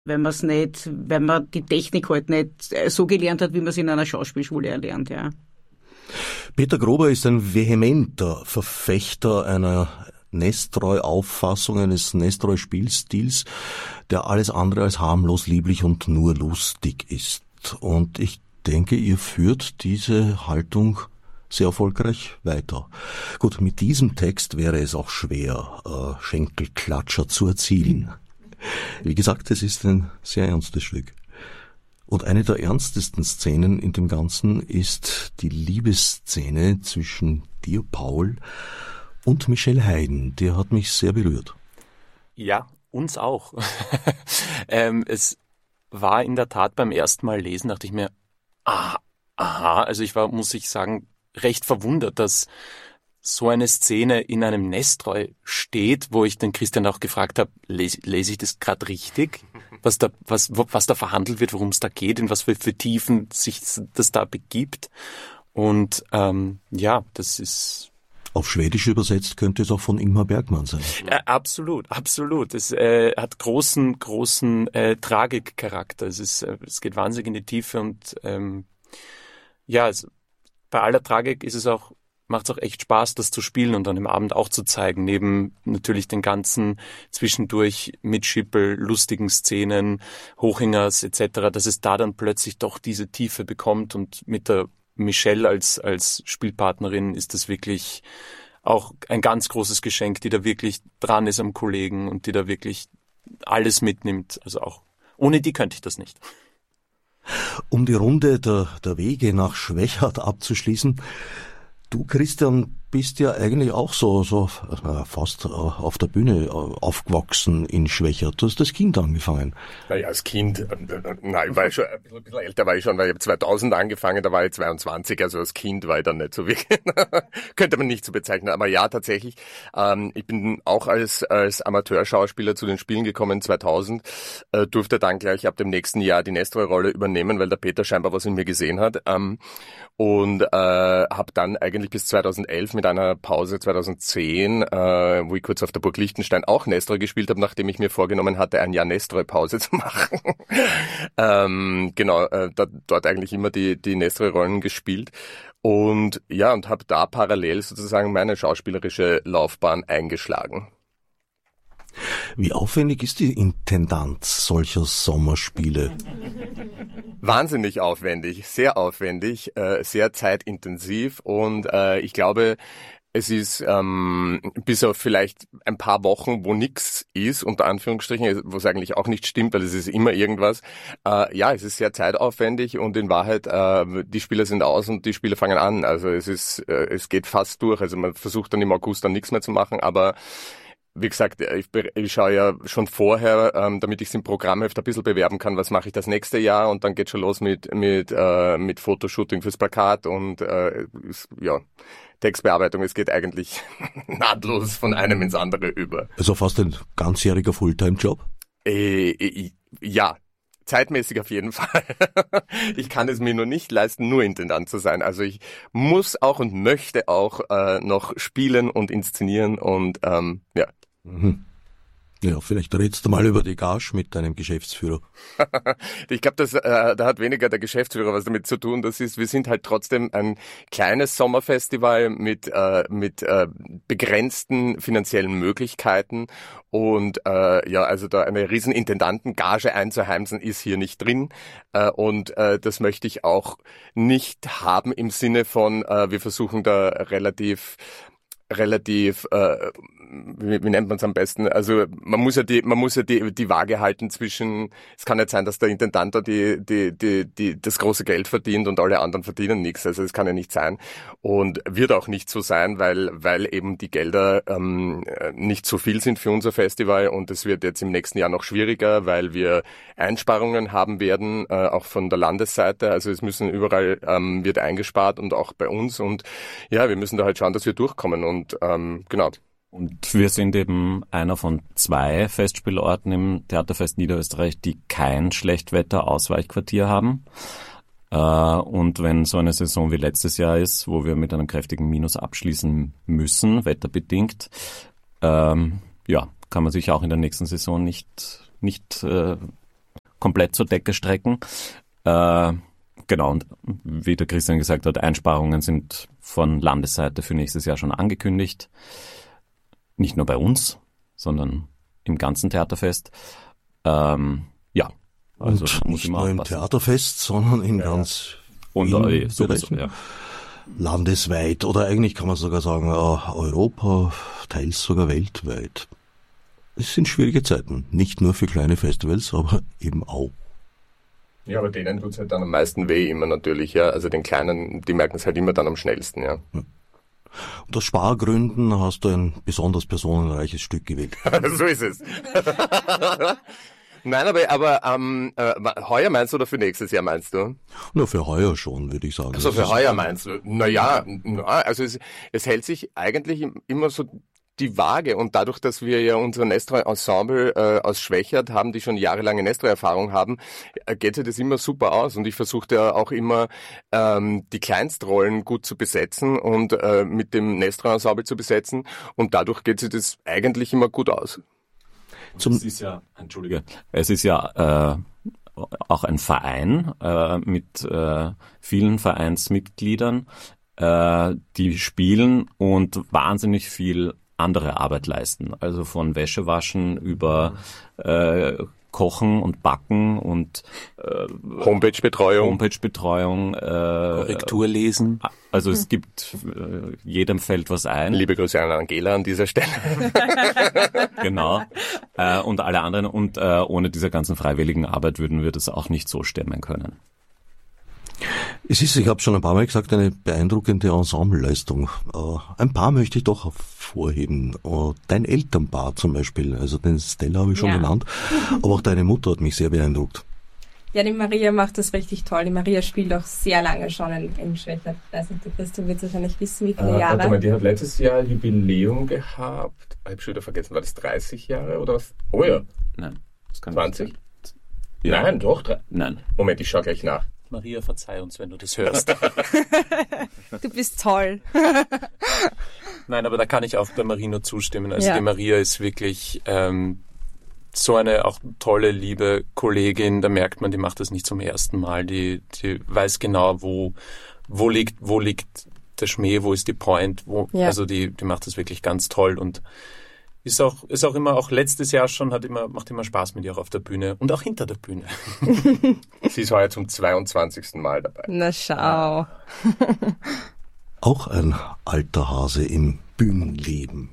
wenn man die Technik halt nicht so gelernt hat, wie man es in einer Schauspielschule erlernt, ja. Peter Grober ist ein vehementer Verfechter einer Nestroy-Auffassung, eines Nestroy-Spielstils, der alles andere als harmlos, lieblich und nur lustig ist. Und ich denke, ihr führt diese Haltung sehr erfolgreich weiter. Gut, mit diesem Text wäre es auch schwer, Schenkelklatscher zu erzielen. Wie gesagt, es ist ein sehr ernstes Stück. Und eine der ernstesten Szenen in dem Ganzen ist die Liebesszene zwischen dir, Paul, und Michelle Haydn. Der hat mich sehr berührt. Ja, uns auch. Es war in der Tat beim ersten Mal lesen, dachte ich mir, also ich war, muss ich sagen, recht verwundert, dass so eine Szene in einem Nestroy steht, wo ich den Christian auch gefragt habe, lese ich das gerade richtig? Was da verhandelt wird, worum es da geht, in was für Tiefen sich das da begibt. Und das ist... Auf Schwedisch übersetzt könnte es auch von Ingmar Bergman sein. Absolut. Es hat großen Tragikcharakter. Es geht wahnsinnig in die Tiefe und bei aller Tragik macht es auch echt Spaß, das zu spielen und dann im Abend auch zu zeigen, neben natürlich den ganzen zwischendurch mit Schippel, lustigen Szenen, Hochingers etc., dass es da dann plötzlich doch diese Tiefe bekommt und mit der Michelle als Spielpartnerin ist das wirklich auch ein ganz großes Geschenk, die da wirklich dran ist am Kollegen und die da wirklich alles mitnimmt. Also auch ohne die könnte ich das nicht. Um die Runde der Wege nach Schwechat abzuschließen, du, Christian, bist ja eigentlich auch so fast auf der Bühne aufgewachsen in Schwechat. Du hast als Kind angefangen. Naja, als Kind, ich war schon ein bisschen älter, weil ich habe 2000 angefangen, da war ich 22, also als Kind war ich dann nicht so wirklich, könnte man nicht so bezeichnen, aber ja, tatsächlich, ich bin auch als Amateurschauspieler zu den Spielen gekommen 2000, durfte dann gleich ab dem nächsten Jahr die Nestroy-Rolle übernehmen, weil der Peter scheinbar was in mir gesehen hat, und habe dann eigentlich bis 2011 mit einer Pause 2010, wo ich kurz auf der Burg Liechtenstein auch Nestroy gespielt habe, nachdem ich mir vorgenommen hatte, ein Jahr Nestroy-Pause zu machen. Dort eigentlich immer die Nestroy-Rollen gespielt und habe da parallel sozusagen meine schauspielerische Laufbahn eingeschlagen. Wie aufwendig ist die Intendanz solcher Sommerspiele? Wahnsinnig aufwendig, sehr zeitintensiv und ich glaube, es ist bis auf vielleicht ein paar Wochen, wo nichts ist, unter Anführungsstrichen, wo es eigentlich auch nicht stimmt, weil es ist immer irgendwas. Es ist sehr zeitaufwendig und in Wahrheit, die Spieler sind aus und die Spieler fangen an. Also es geht fast durch. Also man versucht dann im August dann nichts mehr zu machen, aber wie gesagt, ich schaue ja schon vorher, damit ich es im Programmheft ein bisschen bewerben kann, was mache ich das nächste Jahr und dann geht schon los mit Fotoshooting fürs Plakat und Textbearbeitung. Es geht eigentlich nahtlos von einem ins andere über. Also fast ein ganzjähriger Fulltime-Job? Ja. Zeitmäßig auf jeden Fall. Ich kann es mir nur nicht leisten, nur Intendant zu sein. Also ich muss auch und möchte auch noch spielen und inszenieren und Mhm. Ja, vielleicht redst du mal über die Gage mit deinem Geschäftsführer. Ich glaube, da hat weniger der Geschäftsführer was damit zu tun. Wir sind halt trotzdem ein kleines Sommerfestival mit begrenzten finanziellen Möglichkeiten und also da eine riesen Intendantengage einzuheimsen ist hier nicht drin und das möchte ich auch nicht haben im Sinne von, wir versuchen da relativ wie nennt man es am besten? Also man muss ja die Waage halten zwischen, es kann nicht sein, dass der Intendant da das große Geld verdient und alle anderen verdienen nichts. Also es kann ja nicht sein und wird auch nicht so sein, weil eben die Gelder nicht so viel sind für unser Festival und es wird jetzt im nächsten Jahr noch schwieriger, weil wir Einsparungen haben werden, auch von der Landesseite. Also es müssen überall wird eingespart und auch bei uns und ja, wir müssen da halt schauen, dass wir durchkommen und genau. Und wir sind eben einer von 2 Festspielorten im Theaterfest Niederösterreich, die kein Schlechtwetter-Ausweichquartier haben. Und wenn so eine Saison wie letztes Jahr ist, wo wir mit einem kräftigen Minus abschließen müssen, wetterbedingt, kann man sich auch in der nächsten Saison nicht komplett zur Decke strecken. Genau, und wie der Christian gesagt hat, Einsparungen sind von Landesseite für nächstes Jahr schon angekündigt. Nicht nur bei uns, sondern im ganzen Theaterfest. Ja, also und muss nicht immer nur im aufpassen. Theaterfest, sondern in ganz Und vielen sowieso, Bereichen. ja. Landesweit oder eigentlich kann man sogar sagen Europa, teils sogar weltweit. Es sind schwierige Zeiten, nicht nur für kleine Festivals, aber eben auch. Ja, aber denen tut's halt dann am meisten weh immer natürlich, ja. Also den Kleinen, die merken es halt immer dann am schnellsten, ja. Und aus Spargründen hast du ein besonders personenreiches Stück gewählt. So ist es. Nein, aber heuer meinst du oder für nächstes Jahr meinst du? Nur für heuer schon, würde ich sagen. Also für heuer meinst du? Naja, also es hält sich eigentlich immer so die Waage, und dadurch, dass wir ja unser Nestroy-Ensemble aus Schwächert haben, die schon jahrelange Nestroy-Erfahrung haben, geht sich das immer super aus, und ich versuche ja auch immer die Kleinstrollen gut zu besetzen und mit dem Nestroy-Ensemble zu besetzen, und dadurch geht sich das eigentlich immer gut aus. Es ist ja auch ein Verein mit vielen Vereinsmitgliedern, die spielen und wahnsinnig viel andere Arbeit leisten. Also von Wäschewaschen über Kochen und Backen und Homepage-Betreuung. Korrektur lesen. Also es gibt jedem fällt was ein. Liebe Grüße an Angela an dieser Stelle. Genau. Und alle anderen. Und ohne diese ganzen freiwilligen Arbeit würden wir das auch nicht so stemmen können. Es ist, ich habe schon ein paar Mal gesagt, eine beeindruckende Ensembleleistung. Ein paar möchte ich doch hervorheben. Dein Elternpaar zum Beispiel, also den Stella habe ich schon genannt, aber auch deine Mutter hat mich sehr beeindruckt. Ja, die Maria macht das richtig toll. Die Maria spielt auch sehr lange schon in Schwächert. Ich weiß nicht, der Christoph wird wahrscheinlich wissen, wie viele Jahre. Warte mal, die hat letztes Jahr Jubiläum gehabt. Ich habe schon wieder vergessen, war das 30 Jahre oder was? Oh ja. Nein. Das kann 20? Ja. Nein, doch. Nein. Moment, ich schaue gleich nach. Maria, verzeih uns, wenn du das hörst. Du bist toll. Nein, aber da kann ich auch der Maria nur zustimmen. Also Ja. die Maria ist wirklich so eine auch tolle, liebe Kollegin. Da merkt man, die macht das nicht zum ersten Mal. Die weiß genau, wo liegt der Schmäh, wo ist die Point. Ja. Also die macht das wirklich ganz toll und ist auch immer, auch letztes Jahr schon, macht immer Spaß mit ihr auch auf der Bühne und auch hinter der Bühne. Sie ist heuer zum 22. Mal dabei. Na schau. Auch ein alter Hase im Bühnenleben.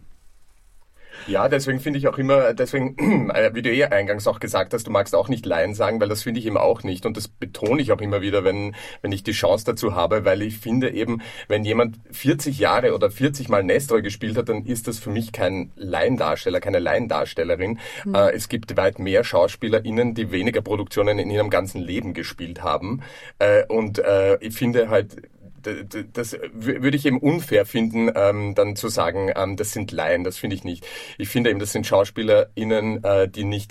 Ja, deswegen finde ich auch immer, wie du eingangs auch gesagt hast, du magst auch nicht Laien sagen, weil das finde ich eben auch nicht. Und das betone ich auch immer wieder, wenn ich die Chance dazu habe, weil ich finde eben, wenn jemand 40 Jahre oder 40 Mal Nestroy gespielt hat, dann ist das für mich kein Laiendarsteller, keine Laiendarstellerin. Es gibt weit mehr SchauspielerInnen, die weniger Produktionen in ihrem ganzen Leben gespielt haben. Ich finde halt, das würde ich eben unfair finden, dann zu sagen, das sind Laien, das finde ich nicht. Ich finde eben, das sind SchauspielerInnen, die nicht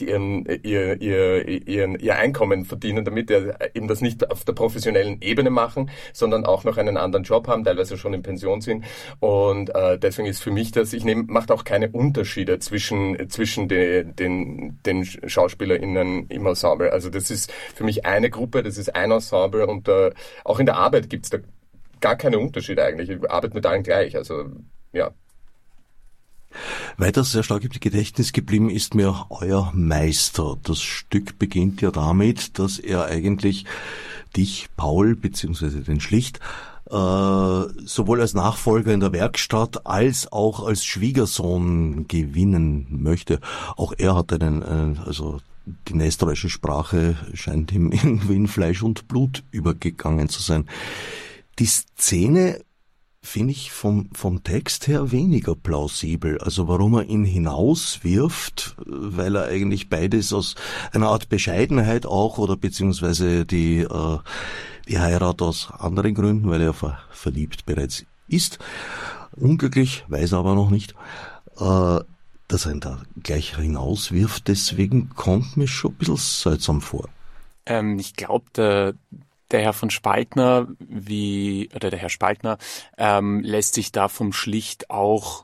ihr Einkommen verdienen, damit eben das nicht auf der professionellen Ebene machen, sondern auch noch einen anderen Job haben, teilweise schon in Pension sind. Und deswegen ist für mich macht auch keine Unterschiede zwischen den SchauspielerInnen im Ensemble. Also das ist für mich eine Gruppe, das ist ein Ensemble, und auch in der Arbeit gibt's da gar keine Unterschiede eigentlich. Ich arbeite mit allen gleich, also ja. Weiter sehr stark im Gedächtnis geblieben ist mir euer Meister. Das Stück beginnt ja damit, dass er eigentlich dich, Paul, beziehungsweise den Schlicht, sowohl als Nachfolger in der Werkstatt als auch als Schwiegersohn gewinnen möchte. Auch er hat also die nestroische Sprache scheint ihm irgendwie in Fleisch und Blut übergegangen zu sein. Die Szene finde ich vom Text her weniger plausibel. Also warum er ihn hinauswirft, weil er eigentlich beides aus einer Art Bescheidenheit auch oder beziehungsweise die Heirat aus anderen Gründen, weil er verliebt bereits ist. Unglücklich, weiß er aber noch nicht. Dass er ihn da gleich hinauswirft, deswegen kommt mir schon ein bisschen seltsam vor. Ich glaube, der Herr von Spaltner, der Herr Spaltner, lässt sich da vom Schlicht auch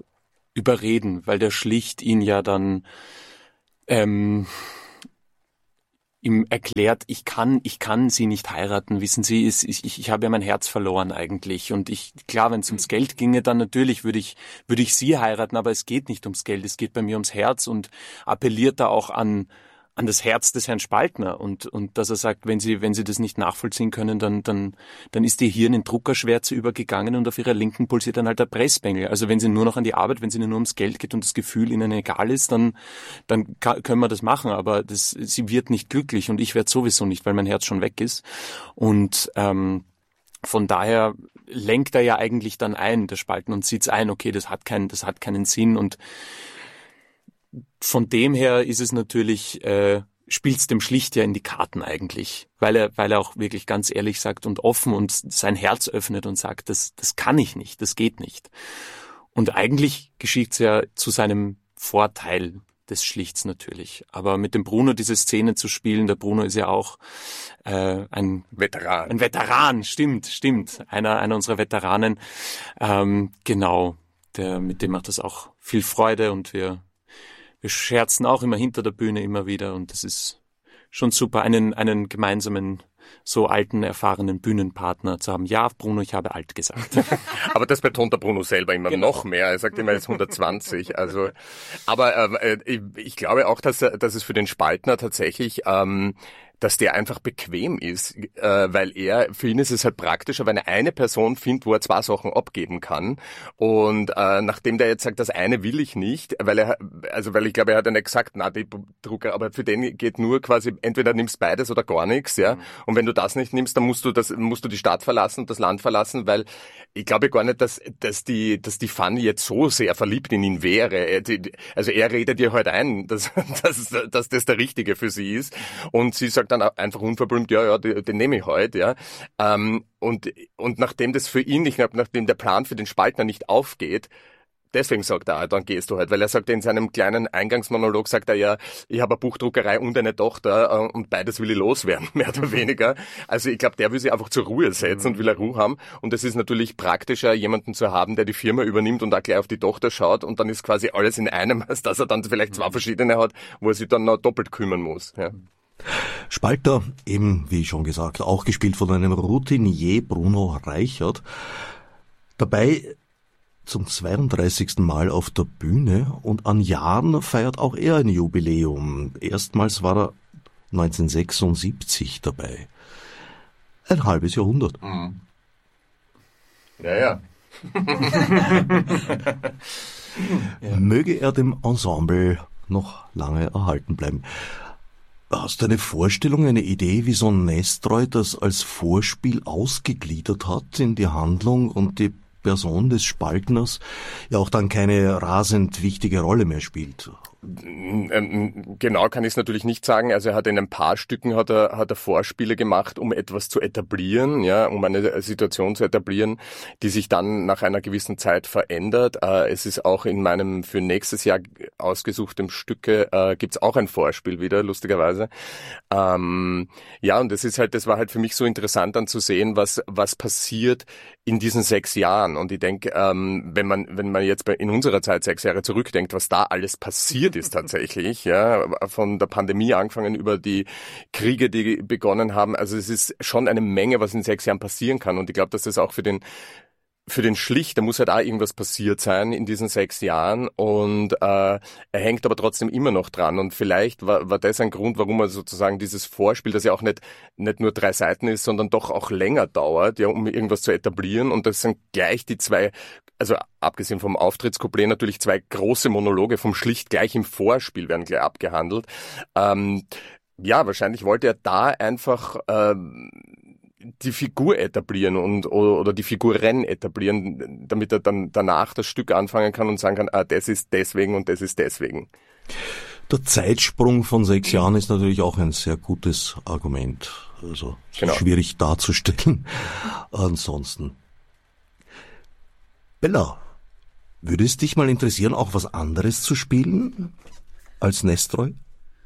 überreden, weil der Schlicht ihn ja dann ihm erklärt, ich kann sie nicht heiraten, wissen Sie, ich habe ja mein Herz verloren eigentlich und klar, wenn es ums Geld ginge, dann natürlich würde ich sie heiraten, aber es geht nicht ums Geld, es geht bei mir ums Herz und appelliert da auch an das Herz des Herrn Spaltner und dass er sagt, wenn Sie das nicht nachvollziehen können, dann ist Ihr Hirn in Druckerschwärze übergegangen und auf Ihrer Linken pulsiert dann halt der Pressbengel. Also wenn Sie nur noch an die Arbeit, wenn es Ihnen nur ums Geld geht und das Gefühl Ihnen egal ist, dann können wir das machen, aber sie wird nicht glücklich und ich werde sowieso nicht, weil mein Herz schon weg ist. Und von daher lenkt er ja eigentlich dann ein, der Spaltner, und sieht's ein, okay, das hat keinen Sinn und von dem her ist es natürlich, spielt's dem schlicht ja in die Karten eigentlich, weil er auch wirklich ganz ehrlich sagt und offen und sein Herz öffnet und sagt, das kann ich nicht, das geht nicht. Und eigentlich geschieht's ja zu seinem Vorteil des Schlichts natürlich. Aber mit dem Bruno diese Szene zu spielen, der Bruno ist ja auch ein Veteran. Ein Veteran, stimmt. Einer unserer Veteranen. Genau, mit dem macht das auch viel Freude und wir scherzen auch immer hinter der Bühne immer wieder und das ist schon super, einen gemeinsamen, so alten, erfahrenen Bühnenpartner zu haben. Ja, Bruno, ich habe alt gesagt. Aber das betont der Bruno selber immer noch mehr. Er sagt immer, er ist 120. Also, aber ich glaube auch, dass es für den Spaltner tatsächlich dass der einfach bequem ist, weil für ihn ist es halt praktischer, wenn er eine Person findet, wo er zwei Sachen abgeben kann. Und nachdem der jetzt sagt, das eine will ich nicht, weil ich glaube, er hat ja nicht gesagt, na, die Drucker, aber für den geht nur quasi, entweder nimmst beides oder gar nichts, ja. Und wenn du das nicht nimmst, dann musst du die Stadt verlassen und das Land verlassen, weil ich glaube gar nicht, dass die Fanny jetzt so sehr verliebt in ihn wäre. Also er redet ihr halt ein, dass das der Richtige für sie ist. Und sie sagt dann einfach unverblümt, ja, den nehme ich heute, ja. Und nachdem das für ihn nicht, nachdem der Plan für den Spaltner nicht aufgeht, deswegen sagt er, dann gehst du halt, weil er sagt in seinem kleinen Eingangsmonolog, sagt er ja, ich habe eine Buchdruckerei und eine Tochter und beides will ich loswerden, mehr oder weniger. Also ich glaube, der will sich einfach zur Ruhe setzen und will eine Ruhe haben und es ist natürlich praktischer, jemanden zu haben, der die Firma übernimmt und auch gleich auf die Tochter schaut und dann ist quasi alles in einem, als dass er dann vielleicht zwei verschiedene hat, wo er sich dann noch doppelt kümmern muss. Ja. Spalter, eben wie schon gesagt, auch gespielt von einem Routinier Bruno Reichert, dabei zum 32. Mal auf der Bühne und an Jahren feiert auch er ein Jubiläum. Erstmals war er 1976 dabei. Ein halbes Jahrhundert. Mhm. Ja. Möge er dem Ensemble noch lange erhalten bleiben. Hast du eine Vorstellung, eine Idee, wie so ein Nestroy das als Vorspiel ausgegliedert hat in die Handlung und die Person des Spaltners ja auch dann keine rasend wichtige Rolle mehr spielt? Genau kann ich es natürlich nicht sagen. Also er hat in ein paar Stücken hat er Vorspiele gemacht, um etwas zu etablieren, ja, um eine Situation zu etablieren, die sich dann nach einer gewissen Zeit verändert. Es ist auch in meinem für nächstes Jahr ausgesuchten Stücke gibt's auch ein Vorspiel wieder, lustigerweise. Ja, und das war halt für mich so interessant dann zu sehen, was passiert in diesen 6 Jahren. Und ich denke, wenn man jetzt in unserer Zeit 6 Jahre zurückdenkt, was da alles passiert ist tatsächlich, ja, von der Pandemie angefangen über die Kriege, die begonnen haben. Also es ist schon eine Menge, was in 6 Jahren passieren kann. Und ich glaube, dass das auch für den Schlicht, da muss halt auch irgendwas passiert sein in diesen 6 Jahren und er hängt aber trotzdem immer noch dran und vielleicht war das ein Grund, warum er sozusagen dieses Vorspiel, das ja auch nicht nur 3 Seiten ist, sondern doch auch länger dauert, ja, um irgendwas zu etablieren und das sind gleich die 2, also abgesehen vom Auftrittscouplet natürlich 2 große Monologe vom Schlicht gleich im Vorspiel werden gleich abgehandelt. Ja, wahrscheinlich wollte er da einfach die Figur etablieren oder die Figuren etablieren, damit er dann danach das Stück anfangen kann und sagen kann, das ist deswegen und das ist deswegen. Der Zeitsprung von 6 Jahren ist natürlich auch ein sehr gutes Argument. Also genau. Schwierig darzustellen. Ansonsten. Bella, würde es dich mal interessieren, auch was anderes zu spielen als Nestroy?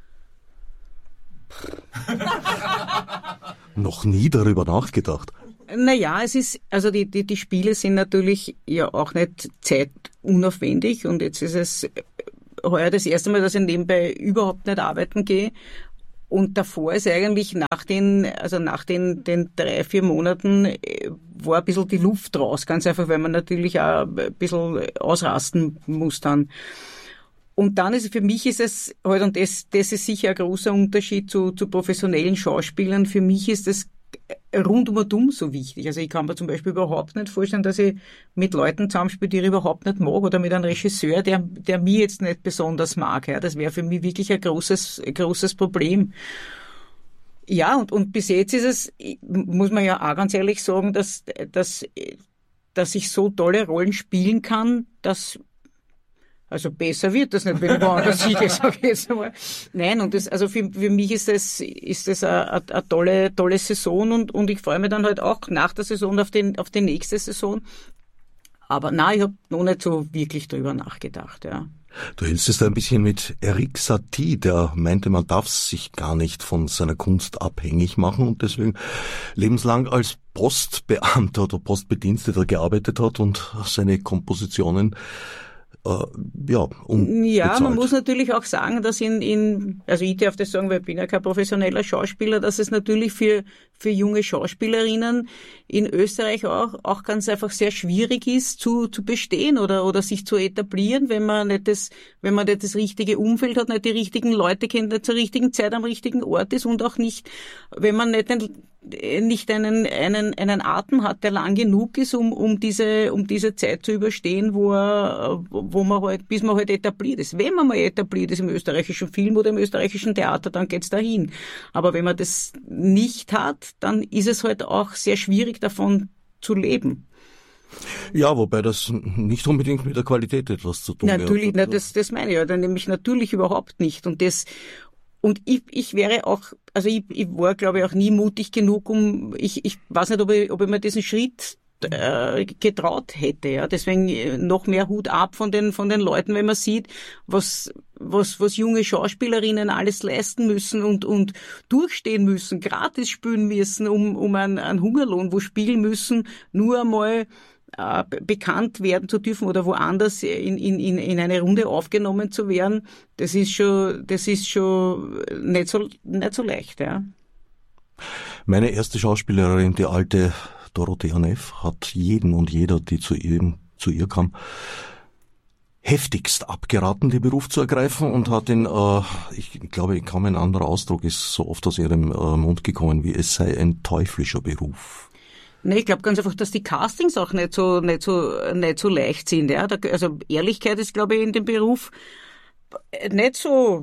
Noch nie darüber nachgedacht. Naja, es ist, also die Spiele sind natürlich ja auch nicht zeitunaufwendig und jetzt ist es heuer das erste Mal, dass ich nebenbei überhaupt nicht arbeiten gehe Und davor ist eigentlich nach den 3-4 Monaten war ein bisschen die Luft raus, ganz einfach, weil man natürlich auch ein bisschen ausrasten muss dann. Und dann für mich ist es halt, und das ist sicher ein großer Unterschied zu professionellen Schauspielern, für mich ist es rundum so wichtig. Also ich kann mir zum Beispiel überhaupt nicht vorstellen, dass ich mit Leuten zusammenspiele, die ich überhaupt nicht mag, oder mit einem Regisseur, der mich jetzt nicht besonders mag. Ja, das wäre für mich wirklich ein großes Problem. Ja, und bis jetzt ist es, muss man ja auch ganz ehrlich sagen, dass ich so tolle Rollen spielen kann, dass also besser wird das nicht, wenn ich woanders hingehe, sage ich jetzt einmal. Nein, und das, also für mich ist das eine tolle Saison, und ich freue mich dann halt auch nach der Saison auf die nächste Saison. Aber nein, ich habe noch nicht so wirklich drüber nachgedacht, ja. Du hältst es da ein bisschen mit Eric Satie, der meinte, man darf sich gar nicht von seiner Kunst abhängig machen und deswegen lebenslang als Postbeamter oder Postbediensteter gearbeitet hat und seine Kompositionen Ja, man muss natürlich auch sagen, dass also ich darf das sagen, weil ich bin ja kein professioneller Schauspieler, dass es natürlich für junge Schauspielerinnen in Österreich auch ganz einfach sehr schwierig ist zu bestehen oder sich zu etablieren, wenn man nicht das richtige Umfeld hat, nicht die richtigen Leute kennt, nicht zur richtigen Zeit am richtigen Ort ist, und auch nicht, wenn man nicht einen Atem hat, der lang genug ist, um diese Zeit zu überstehen, wo man halt, bis man halt etabliert ist. Wenn man mal etabliert ist im österreichischen Film oder im österreichischen Theater, dann geht's dahin. Aber wenn man das nicht hat, dann ist es halt auch sehr schwierig, davon zu leben. Ja, wobei das nicht unbedingt mit der Qualität etwas zu tun hat. Natürlich, das meine ich ja, dann nämlich natürlich überhaupt nicht. Und ich wäre auch, also ich war, glaube ich, auch nie mutig genug, ich weiß nicht, ob ich mir diesen Schritt getraut hätte, ja. Deswegen noch mehr Hut ab von den Leuten, wenn man sieht, was junge Schauspielerinnen alles leisten müssen und durchstehen müssen, gratis spielen müssen, um einen Hungerlohn wo spielen müssen, nur einmal bekannt werden zu dürfen oder woanders in eine Runde aufgenommen zu werden. Das ist schon nicht so leicht, ja. Meine erste Schauspielerin, die alte Dorothea Neff, hat jeden und jeder, die zu ihr kam, heftigst abgeraten, den Beruf zu ergreifen, und hat ich glaube, kaum ein anderer Ausdruck ist so oft aus ihrem Mund gekommen, wie es sei ein teuflischer Beruf. Nee, ich glaube ganz einfach, dass die Castings auch nicht so leicht sind, ja. Also Ehrlichkeit ist, glaube ich, in dem Beruf nicht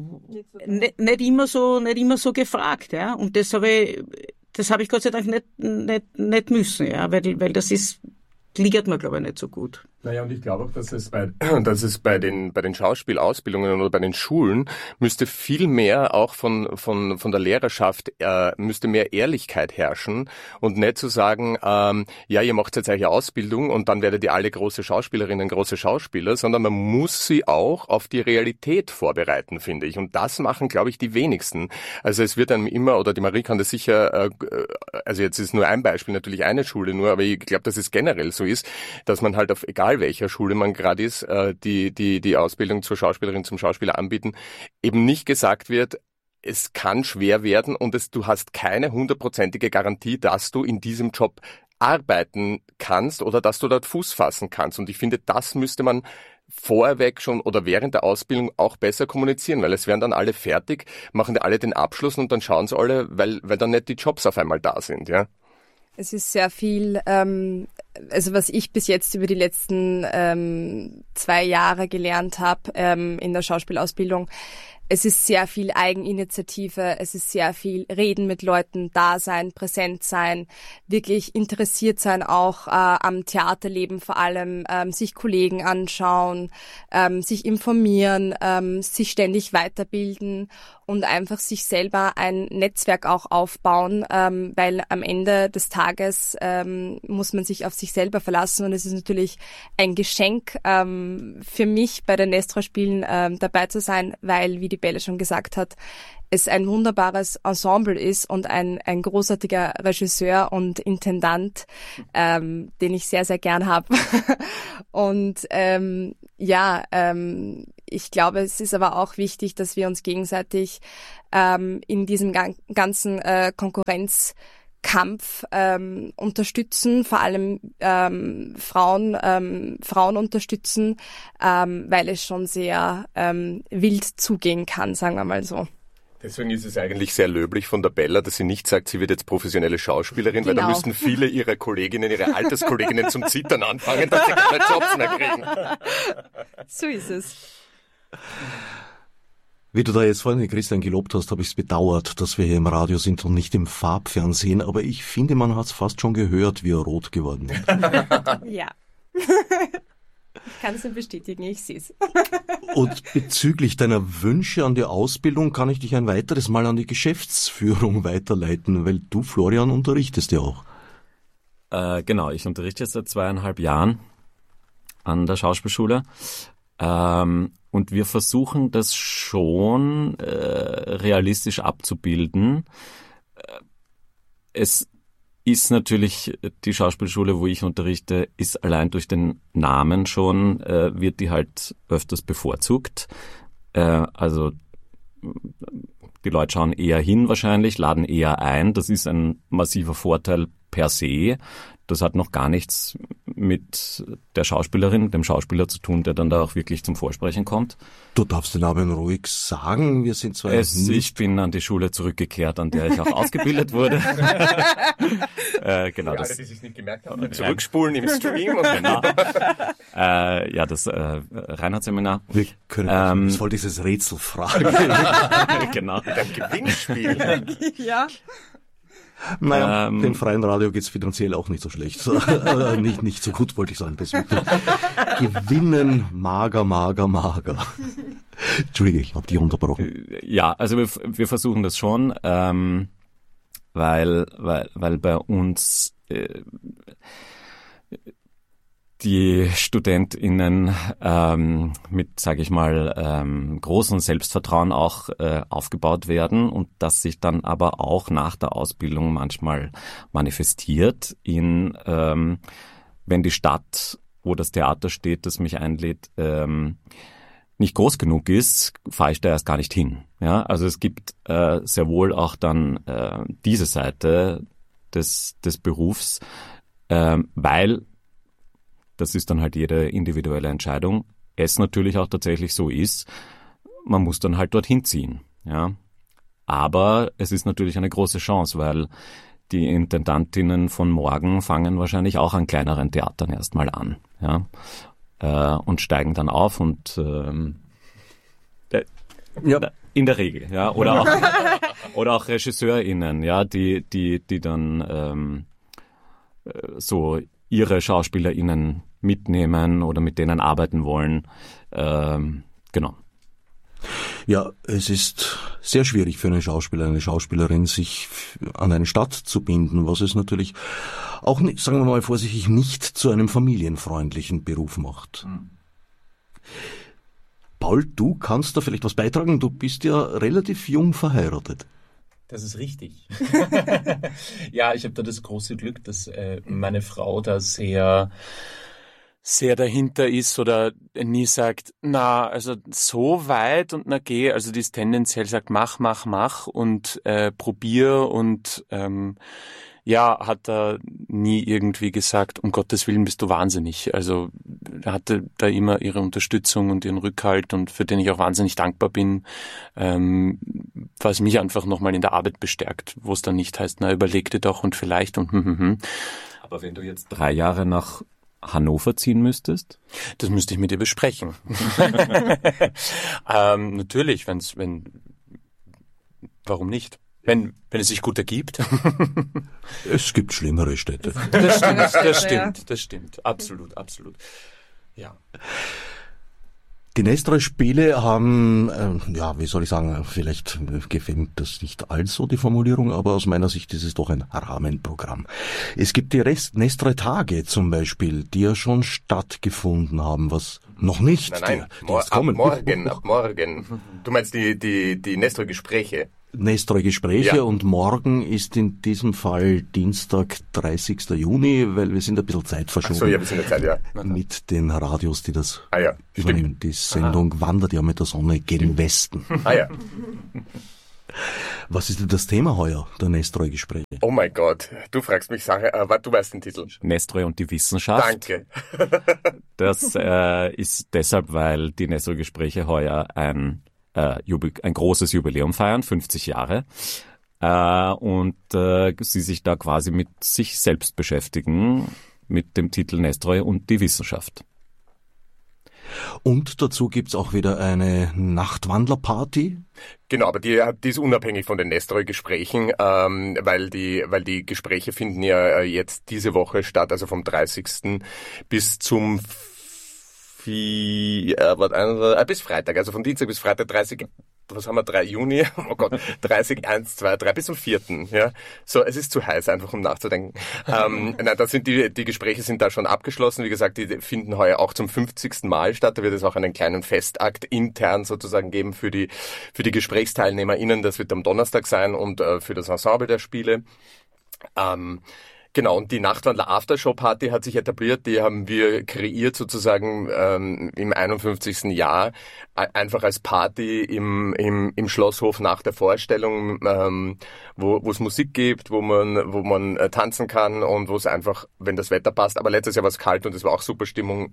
immer so gefragt, ja. Und das habe ich Gott sei Dank nicht müssen, ja, weil das liegt mir, glaube ich, nicht so gut. Naja, und ich glaube auch, dass es bei den Schauspielausbildungen oder bei den Schulen müsste viel mehr auch von der Lehrerschaft, müsste mehr Ehrlichkeit herrschen und nicht zu sagen, ja, ihr macht jetzt eine Ausbildung und dann werdet ihr alle große Schauspielerinnen, große Schauspieler, sondern man muss sie auch auf die Realität vorbereiten, finde ich. Und das machen, glaube ich, die wenigsten. Also es wird einem immer, oder die Marie kann das sicher, also jetzt ist nur ein Beispiel, natürlich eine Schule nur, aber ich glaube, dass es generell so ist, dass man halt auf egal welcher Schule man gerade ist, die Ausbildung zur Schauspielerin, zum Schauspieler anbieten, eben nicht gesagt wird, es kann schwer werden und du hast keine 100%ige Garantie, dass du in diesem Job arbeiten kannst oder dass du dort Fuß fassen kannst. Und ich finde, das müsste man vorweg schon oder während der Ausbildung auch besser kommunizieren, weil es werden dann alle fertig, machen alle den Abschluss und dann schauen sie alle, weil dann nicht die Jobs auf einmal da sind, ja. Es ist sehr viel, also was ich bis jetzt über die letzten 2 Jahre gelernt habe in der Schauspielausbildung, es ist sehr viel Eigeninitiative, es ist sehr viel Reden mit Leuten, da sein, präsent sein, wirklich interessiert sein auch am Theaterleben vor allem, sich Kollegen anschauen, sich informieren, sich ständig weiterbilden und einfach sich selber ein Netzwerk auch aufbauen, weil am Ende des Tages muss man sich auf sich selber verlassen und es ist natürlich ein Geschenk für mich bei den Nestroy-Spielen dabei zu sein, weil, wie die Belle schon gesagt hat, es ein wunderbares Ensemble ist und ein großartiger Regisseur und Intendant, den ich sehr, sehr gern habe. Und ich glaube, es ist aber auch wichtig, dass wir uns gegenseitig in diesem ganzen Konkurrenzkampf unterstützen, vor allem Frauen unterstützen, weil es schon sehr wild zugehen kann, sagen wir mal so. Deswegen ist es eigentlich sehr löblich von der Bella, dass sie nicht sagt, sie wird jetzt professionelle Schauspielerin, weil da müssten viele ihrer Kolleginnen, ihre Alterskolleginnen zum Zittern anfangen, dass sie keine Jobs mehr kriegen. So ist es. Wie du da jetzt vorhin den Christian gelobt hast, habe ich es bedauert, dass wir hier im Radio sind und nicht im Farbfernsehen, aber ich finde, man hat es fast schon gehört, wie er rot geworden ist. Ja. Ich kann es nur bestätigen, ich sehe es. Und bezüglich deiner Wünsche an die Ausbildung kann ich dich ein weiteres Mal an die Geschäftsführung weiterleiten, weil du, Florian, unterrichtest ja auch. Genau, ich unterrichte jetzt seit 2,5 Jahren an der Schauspielschule. Und wir versuchen das schon realistisch abzubilden. Es ist natürlich die Schauspielschule, wo ich unterrichte, ist allein durch den Namen schon, wird die halt öfters bevorzugt. Also die Leute schauen eher hin wahrscheinlich, laden eher ein. Das ist ein massiver Vorteil per se. Das hat noch gar nichts mit der Schauspielerin, dem Schauspieler zu tun, der dann da auch wirklich zum Vorsprechen kommt. Du darfst den Namen ruhig sagen. Wir sind zwar ich bin an die Schule zurückgekehrt, an der ich auch ausgebildet wurde. Genau, für alle, die sich nicht gemerkt haben, zurückspulen im Stream. Und genau. Ja, das Reinhardt-Seminar. Wir können voll dieses Rätsel fragen. Genau. Ein Gewinnspiel. Ja. Naja, dem freien Radio geht's finanziell auch nicht so schlecht. nicht so gut, wollte ich sagen. Deswegen. Gewinnen, mager. Entschuldige, ich habe dich unterbrochen. Ja, also wir versuchen das schon, weil bei uns die StudentInnen mit, sage ich mal, großem Selbstvertrauen auch aufgebaut werden und das sich dann aber auch nach der Ausbildung manchmal manifestiert in, wenn die Stadt, wo das Theater steht, das mich einlädt, nicht groß genug ist, fahre ich da erst gar nicht hin. Ja, also es gibt sehr wohl auch dann diese Seite des Berufs, weil das ist dann halt jede individuelle Entscheidung. Es natürlich auch tatsächlich so ist, man muss dann halt dorthin ziehen. Ja. Aber es ist natürlich eine große Chance, weil die Intendantinnen von morgen fangen wahrscheinlich auch an kleineren Theatern erstmal an. Ja. Und steigen dann auf und in der Regel, ja. Oder auch RegisseurInnen, ja, die dann so ihre SchauspielerInnen mitnehmen oder mit denen arbeiten wollen. Genau. Ja, es ist sehr schwierig für einen Schauspieler, eine Schauspielerin, sich an eine Stadt zu binden, was es natürlich auch, sagen wir mal vorsichtig, nicht zu einem familienfreundlichen Beruf macht. Paul, du kannst da vielleicht was beitragen. Du bist ja relativ jung verheiratet. Das ist richtig. Ja, ich habe da das große Glück, dass meine Frau da sehr dahinter ist oder nie sagt, na, also so weit und na geh, also die ist tendenziell sagt, mach und probier und hat da nie irgendwie gesagt, um Gottes Willen bist du wahnsinnig. Also hatte da immer ihre Unterstützung und ihren Rückhalt und für den ich auch wahnsinnig dankbar bin, was mich einfach nochmal in der Arbeit bestärkt, wo es dann nicht heißt, na überleg dir doch und vielleicht und Aber wenn du jetzt 3 Jahre nach Hannover ziehen müsstest? Das müsste ich mit ihr besprechen. Natürlich, warum nicht? Wenn es sich gut ergibt. Es gibt schlimmere Städte. Das stimmt. Absolut. Ja. Die Nestroy-Spiele haben, wie soll ich sagen, vielleicht gefällt das nicht allso die Formulierung, aber aus meiner Sicht ist es doch ein Rahmenprogramm. Es gibt die Nestroy-Tage zum Beispiel, die ja schon stattgefunden haben, was noch nicht. Nein, ab morgen. Du meinst die Nestroy-Gespräche? Nestroy-Gespräche Ja. und morgen ist in diesem Fall Dienstag, 30. Juni, weil wir sind ein bisschen Zeit Ach verschoben so, ja, wir sind jetzt Zeit, ja. mit den Radios, die das Ah ja, übernehmen. Die Sendung wandert ja mit der Sonne gen Westen. Ah ja. Was ist denn das Thema heuer, der Nestroy-Gespräche? Oh mein Gott, du fragst mich Sache, du weißt den Titel. Nestroy und die Wissenschaft. Danke. Das ist deshalb, weil die Nestroy-Gespräche heuer ein großes Jubiläum feiern, 50 Jahre. Und sie sich da quasi mit sich selbst beschäftigen, mit dem Titel Nestroy und die Wissenschaft. Und dazu gibt's auch wieder eine Nachtwandlerparty. Genau, aber die ist unabhängig von den Nestroy-Gesprächen, weil die Gespräche finden ja jetzt diese Woche statt, also vom 30. bis zum bis Freitag, also von Dienstag bis Freitag 30, was haben wir, 3 Juni? Oh Gott, 30, 1, 2, 3 bis zum 4. Ja, so, es ist zu heiß, einfach um nachzudenken. Nein, da sind die Gespräche sind da schon abgeschlossen. Wie gesagt, die finden heuer auch zum 50. Mal statt. Da wird es auch einen kleinen Festakt intern sozusagen geben für die GesprächsteilnehmerInnen. Das wird am Donnerstag sein und für das Ensemble der Spiele. Genau, und die Nachtwandler Aftershow-Party hat sich etabliert, die haben wir kreiert sozusagen im 51. Jahr, einfach als Party im Schlosshof nach der Vorstellung, wo es Musik gibt, wo man tanzen kann und wo es einfach, wenn das Wetter passt, aber letztes Jahr war es kalt und es war auch super Stimmung,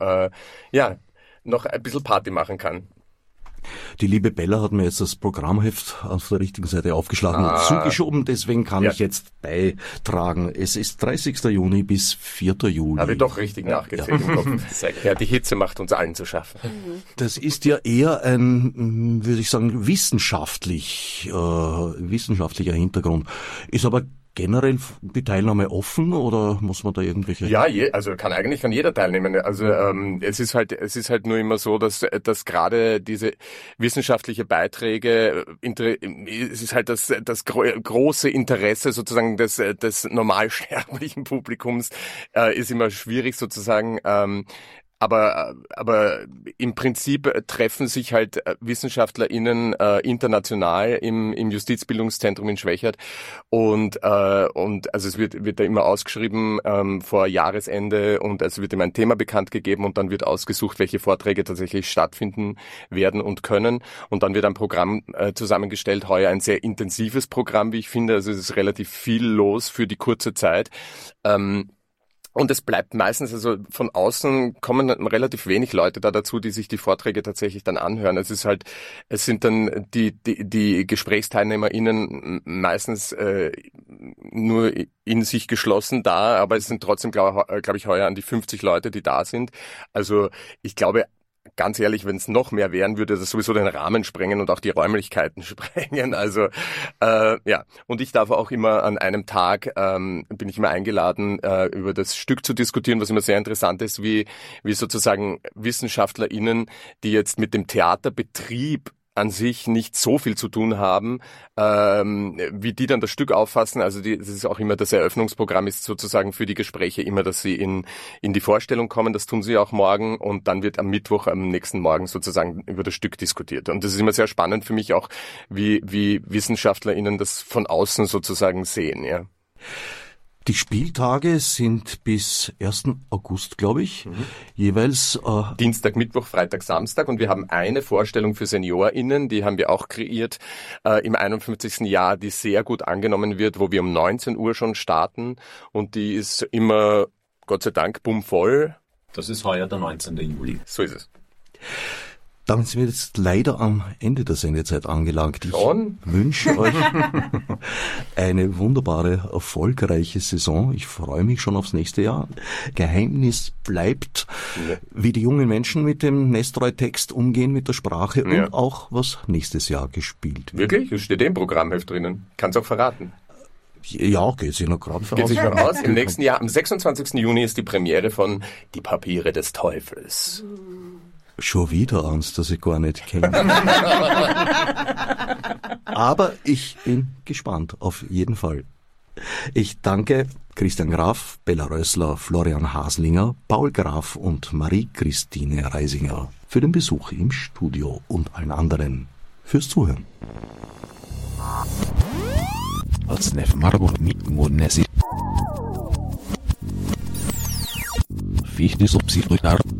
noch ein bisschen Party machen kann. Die liebe Bella hat mir jetzt das Programmheft auf der richtigen Seite aufgeschlagen und zugeschoben, deswegen kann ich jetzt beitragen. Es ist 30. Juni bis 4. Juli. Habe ich doch richtig nachgezählt im Kopf. Ja, die Hitze macht uns allen zu schaffen. Das ist ja eher ein, würde ich sagen, wissenschaftlicher Hintergrund. Ist aber generell die Teilnahme offen oder muss man da irgendwelche? Ja, also kann jeder teilnehmen. Also es ist halt nur immer so, dass gerade diese wissenschaftliche Beiträge, es ist halt das große Interesse sozusagen des normalsterblichen Publikums ist immer schwierig sozusagen. Aber im Prinzip treffen sich halt WissenschaftlerInnen international im Justizbildungszentrum in Schwechat und also es wird da immer ausgeschrieben vor Jahresende und es wird immer ein Thema bekannt gegeben und dann wird ausgesucht, welche Vorträge tatsächlich stattfinden werden und können und dann wird ein Programm zusammengestellt. Heuer ein sehr intensives Programm, wie ich finde. Also es ist relativ viel los für die kurze Zeit. Und es bleibt meistens, also von außen kommen relativ wenig Leute da dazu, die sich die Vorträge tatsächlich dann anhören. Es sind dann die GesprächsteilnehmerInnen meistens nur in sich geschlossen da, aber es sind trotzdem, glaube ich, heuer an die 50 Leute, die da sind. Also ich glaube, ganz ehrlich, wenn es noch mehr wären, würde das sowieso den Rahmen sprengen und auch die Räumlichkeiten sprengen. Also und ich darf auch immer an einem Tag, bin ich immer eingeladen, über das Stück zu diskutieren, was immer sehr interessant ist, wie sozusagen WissenschaftlerInnen, die jetzt mit dem Theaterbetrieb an sich nicht so viel zu tun haben, wie die dann das Stück auffassen. Also das ist auch immer das Eröffnungsprogramm ist sozusagen für die Gespräche immer, dass sie in die Vorstellung kommen. Das tun sie auch morgen und dann wird am Mittwoch, am nächsten Morgen sozusagen über das Stück diskutiert. Und das ist immer sehr spannend für mich auch, wie WissenschaftlerInnen das von außen sozusagen sehen, ja. Die Spieltage sind bis 1. August, glaube ich, jeweils Dienstag, Mittwoch, Freitag, Samstag und wir haben eine Vorstellung für SeniorInnen, die haben wir auch kreiert im 51. Jahr, die sehr gut angenommen wird, wo wir um 19 Uhr schon starten und die ist immer, Gott sei Dank, bummvoll. Das ist heuer der 19. Juli. So ist es. Damit sind wir jetzt leider am Ende der Sendezeit angelangt. Ich wünsche euch eine wunderbare, erfolgreiche Saison. Ich freue mich schon aufs nächste Jahr. Geheimnis bleibt, wie die jungen Menschen mit dem Nestroy-Text umgehen, mit der Sprache und auch, was nächstes Jahr gespielt wird. Wirklich? Das steht im Programmheft drinnen. Kannst auch verraten. Ja, geht sich noch gerade Geht sich noch aus. Im nächsten Jahr, am 26. Juni ist die Premiere von Die Papiere des Teufels. Schon wieder eins, das ich gar nicht kenne. Aber ich bin gespannt, auf jeden Fall. Ich danke Christian Graf, Bella Rössler, Florian Haslinger, Paul Graf und Marie-Christine Reisinger für den Besuch im Studio und allen anderen fürs Zuhören. als nef marbor mit monesi. Fichtes ob sie